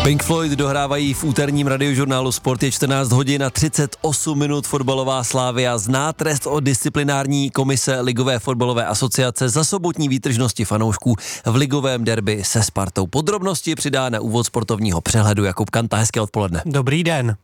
Pink Floyd dohrávají v úterním radiožurnálu Sport, je 14 hodin a 38 minut. Fotbalová Slavia zná trest od disciplinární komise Ligové fotbalové asociace za sobotní výtržnosti fanoušků v ligovém derby se Spartou. Podrobnosti přidá na úvod sportovního přehledu Jakub Kanta. Hezké odpoledne. Dobrý den.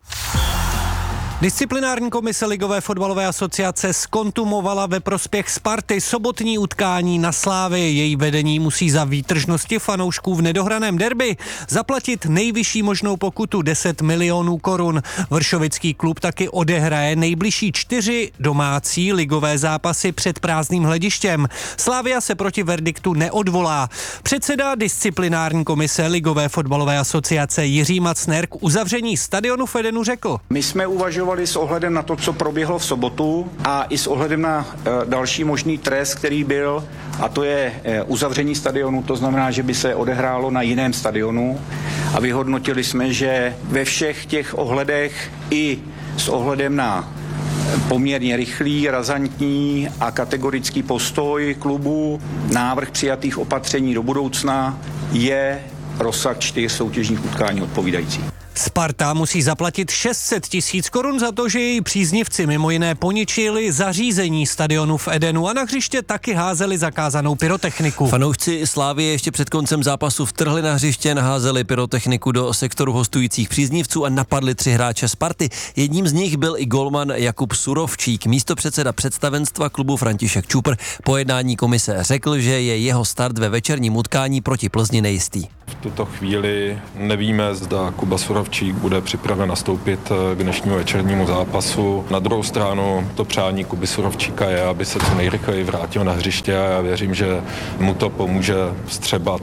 Disciplinární komise Ligové fotbalové asociace zkontumovala ve prospěch Sparty sobotní utkání na Slávii. Její vedení musí za výtržnosti fanoušků v nedohraném derby zaplatit nejvyšší možnou pokutu 10 milionů korun. Vršovický klub taky odehraje nejbližší 4 domácí ligové zápasy před prázdným hledištěm. Slavia se proti verdiktu neodvolá. Předseda disciplinární komise Ligové fotbalové asociace Jiří Macner k uzavření stadionu v Edenu řekl: My jsme uvažovali s ohledem na to, co proběhlo v sobotu a i s ohledem na další možný trest, který byl, a to je uzavření stadionu, to znamená, že by se odehrálo na jiném stadionu, a vyhodnotili jsme, že ve všech těch ohledech i s ohledem na poměrně rychlý, razantní a kategorický postoj klubu, návrh přijatých opatření do budoucna je rozsah 4 soutěžních utkání odpovídající. Sparta musí zaplatit 600 000 korun za to, že její příznivci mimo jiné poničili zařízení stadionu v Edenu a na hřiště taky házeli zakázanou pyrotechniku. Fanoušci Slávie ještě před koncem zápasu vtrhli na hřiště, naházeli pyrotechniku do sektoru hostujících příznivců a napadli 3 hráče Sparty. Jedním z nich byl i golman Jakub Surovčík. Místopředseda představenstva klubu František Čupr po jednání komise řekl, že je jeho start ve večerním utkání proti Plzni nejistý. V tuto chvíli nevíme, zda Kuba Surovčík bude připraven nastoupit k dnešnímu večernímu zápasu. Na druhou stranu to přání Kuby Surovčíka je, aby se co nejrychleji vrátil na hřiště, a já věřím, že mu to pomůže vstřebat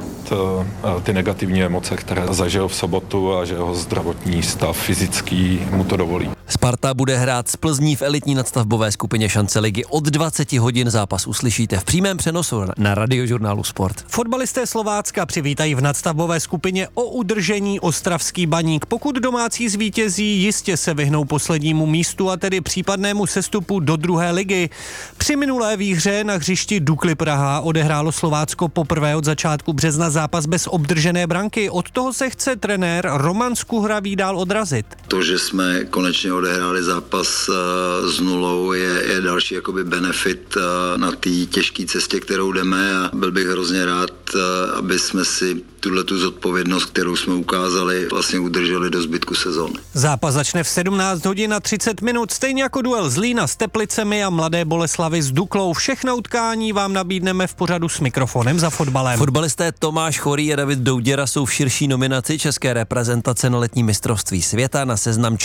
ty negativní emoce, které zažil v sobotu, a že jeho zdravotní stav fyzický mu to dovolí. Sparta bude hrát s Plzní v elitní nadstavbové skupině Šance ligy. Od 20 hodin zápas uslyšíte v přímém přenosu na radiožurnálu Sport. Fotbalisté Slovácka přivítají v nadstavbové skupině o udržení ostravský Baník. Pokud domácí zvítězí, jistě se vyhnou poslednímu místu a tedy případnému sestupu do 2. ligy. Při minulé výhře na hřišti Dukly Praha odehrálo Slovácko poprvé od začátku března zápas bez obdržené branky. Od toho se chce trenér Roman Skuhravý dál odrazit. To, že jsme konečně odehráli zápas s nulou, je další jakoby benefit na té těžké cestě, kterou jdeme, a byl bych hrozně rád, aby jsme si tuhletu zodpovědnost, kterou jsme ukázali, vlastně udrželi do zbytku sezóny. Zápas začne v 17 hodin a 30 minut, stejně jako duel Zlína s Teplicemi a Mladé Boleslavi s Duklou. Všechna utkání vám nabídneme v pořadu S mikrofonem za fotbalem. Fotbalisté Tomáš Chorý a David Douděra jsou v širší nominaci české reprezentace na letní mistrovství světa. Na seznam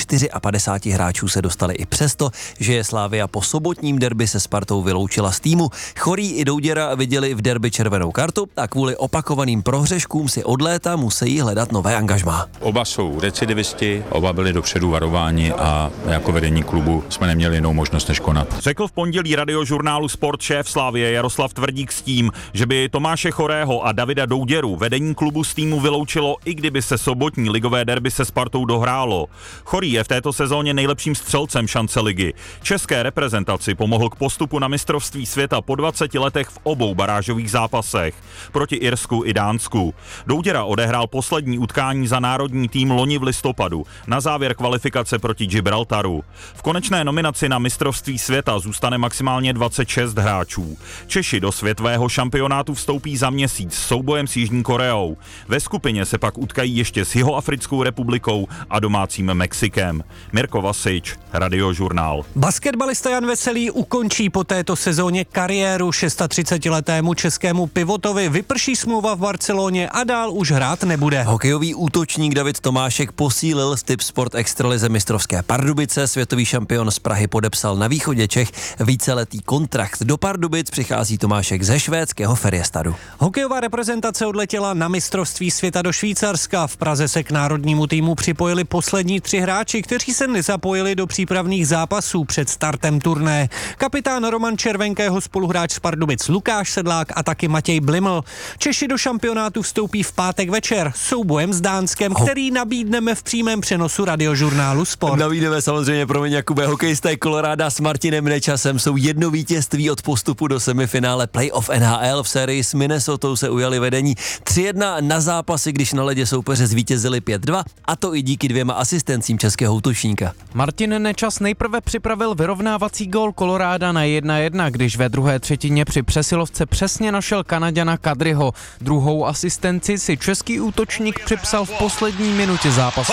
54 hráčů se dostali i přesto, že je Slavia po sobotním derby se Spartou vyloučila z týmu. Chorý i Douděra viděli v derby červenou kartu a kvůli opakovaným prohřeškům si od léta musí hledat nové angažmá. Oba jsou recidivisti, oba byli dopředu varováni a jako vedení klubu jsme neměli jinou možnost než konat. Řekl v pondělí radiožurnálu Sport šéf Slavie Jaroslav Tvrdík s tím, že by Tomáše Chorého a Davida Douděru vedení klubu z týmu vyloučilo, i kdyby se sobotní ligové derby se Spartou dohrálo. Chorý je v této sezóně nejlepším střelcem Šance ligy. České reprezentaci pomohl k postupu na mistrovství světa po 20 letech v obou barážových zápasech proti Irsku i Dánsku. Douděra odehrál poslední utkání za národní tým loni v listopadu, na závěr kvalifikace proti Gibraltaru. V konečné nominaci na mistrovství světa zůstane maximálně 26 hráčů. Češi do světového šampionátu vstoupí za měsíc s soubojem s Jižní Koreou. Ve skupině se pak utkají ještě s Jihoafrickou republikou a domácím Mexikem. Mirko Vasič, Radiožurnál. Basketbalista Jan Veselý ukončí po této sezóně kariéru. 36letému českému pivotovi vyprší smlouva v Barceloně a dál už hrát nebude. Hokejový útočník David Tomášek posílil s Tip Sport extralize mistrovské Pardubice. Světový šampion z Prahy podepsal na východě Čech víceletý kontrakt. Do Pardubic přichází Tomášek ze švédského Färjestadu. Hokejová reprezentace odletěla na mistrovství světa do Švýcarska. V Praze se k národnímu týmu připojili poslední 3 hráči, kteří se nezapojili do přípravných zápasů před startem turné. Kapitán Roman Červenkého spoluhráč z Pardubic Lukáš Sedlák a taky Matěj Bliml. Češi do šampionátu vstoupí v pátek večer soubojem s Dánskem, který nabídneme v přímém přenosu Radiožurnálu Sport. Nabídneme samozřejmě, promiň Jakube, hokejisté Koloráda s Martinem Nečasem jsou jedno vítězství od postupu do semifinále playoff NHL. V sérii s Minnesotou se ujali vedení 3-1 na zápasy, když na ledě soupeře zvítězili 5-2, a to i díky 2 asistencím českého útočníka. Martin Nečas nejprve připravil vyrovnávací gól Koloráda na 1-1, když ve druhé třetině při přesilovce přesně našel Kanaďana Kadriho. Druhou asistenci si český útočník připsal v poslední minutě zápasu.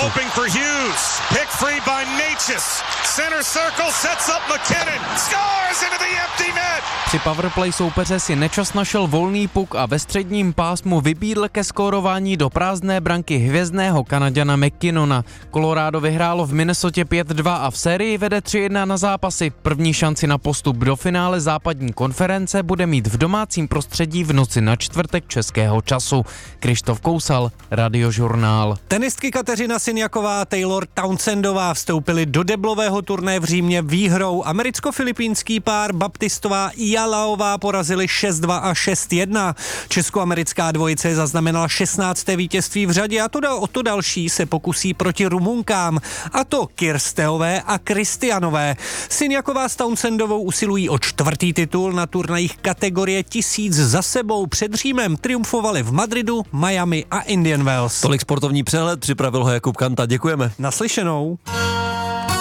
Při powerplay soupeře si Nečas našel volný puk a ve středním pásmu vybídl ke skórování do prázdné branky hvězdného Kanaďana McKinnona. Colorado vyhrálo v Minnesotě 5-2 a v sérii vede 3-1 na zápasy. První šanci na postup do finále západní konference bude mít v domácím prostředí v noci na čtvrtek českého času. Krištof Kousal, Radiožurnál. Tenistky Kateřina Sinjaková a Taylor Townsendová vstoupily do deblového turné v Římě výhrou. Americko-filipínský pár Baptistová i Jalaová porazili 6-2 a 6-1. Česko-americká dvojice zaznamenala 16. vítězství v řadě a o to další se pokusí proti Rumunkám, a to Kirsteové a Kristianové. Sinjaková s Townsendovou usilují o 4. titul na turnajích kategorie 1000 za sebou. Před Římem triumfovali v Madridu, Miami a Indian Wells. Tolik sportovní přehled, připravil ho Jakub Kanta, děkujeme. Naslyšenou.